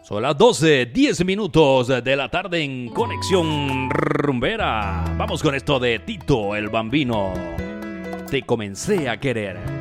Son las 12:10 de la tarde en Conexión Rumbera. Vamos con esto de Tito el Bambino. Te comencé a querer.